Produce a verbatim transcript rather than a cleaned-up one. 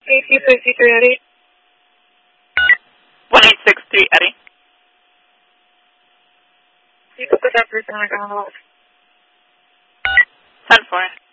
eight two six three Eddie. one eight six three Eddie. You can put that person on the call. ten four.